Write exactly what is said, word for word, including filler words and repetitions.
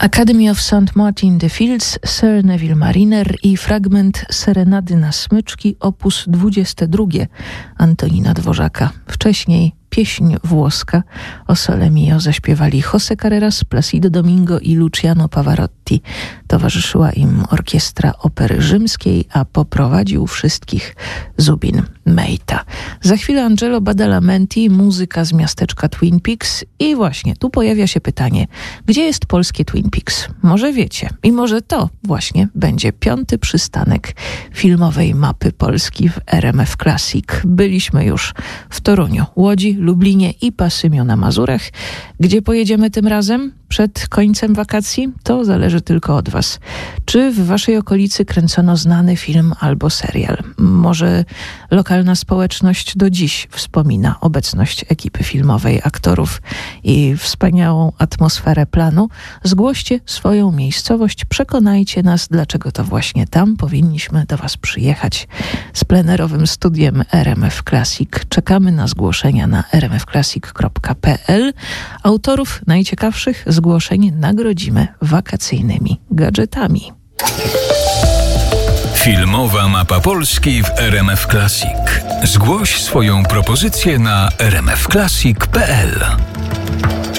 Academy of Saint Martin de Fields, Sir Neville Mariner i fragment Serenady na smyczki opus dwadzieścia dwa Antonina Dworzaka. Wcześniej pieśń włoska o Sole Mio zaśpiewali José Carreras, Placido Domingo i Luciano Pavarotti. Towarzyszyła im orkiestra opery rzymskiej, a poprowadził wszystkich Zubin Mejta. Za chwilę Angelo Badalamenti, muzyka z miasteczka Twin Peaks i właśnie tu pojawia się pytanie, gdzie jest polskie Twin Peaks? Może wiecie i może to właśnie będzie piąty przystanek filmowej mapy Polski w R M F Classic. Byliśmy już w Toruniu, Łodzi, Lublinie i Pasymio na Mazurach. Gdzie pojedziemy tym razem? Przed końcem wakacji? To zależy tylko od was. Czy w waszej okolicy kręcono znany film albo serial? Może lokalna społeczność do dziś wspomina obecność ekipy filmowej, aktorów i wspaniałą atmosferę planu? Zgłoście swoją miejscowość, przekonajcie nas, dlaczego to właśnie tam powinniśmy do was przyjechać z plenerowym studiem R M F Classic. Czekamy na zgłoszenia na r m f classic kropka p l. Autorów najciekawszych zgłoszeń nagrodzimy wakacyjnymi gadżetami. Filmowa mapa Polski w R M F Classic. Zgłoś swoją propozycję na r m f classic kropka p l.